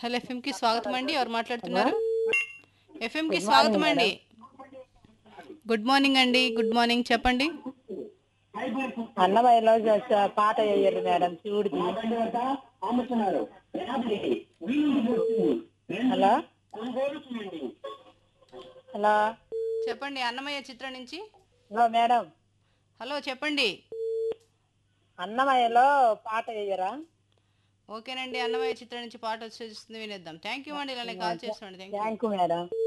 Hello ఎఫ్ఎంకి స్వాగతం అండి. ఎవరు హలో మాట్లాడుతున్నారు? ఎఫ్ఎంకి గుడ్ మార్నింగ్ స్వాగతం అండి. మేడం. గుడ్ మార్నింగ్ అండి. గుడ్ మార్నింగ్ చెప్పండి. అన్నమయ్యలో పాట వేయరు మేడం శివుడిది. హలో హలో చెప్పండి అన్నమయ్య చిత్రం నుంచి. హలో మేడం, హలో చెప్పండి. అన్నమయ్యలో పాట వేయరా? ఓకేనండి. అన్నమయ్య చిత్రం నుంచి పాట వచ్చేస్తుంది, వినేద్దాం. థ్యాంక్ యూ అండి. ఇలానే కాల్ చేస్తామండి. Thank you. Thank you madam.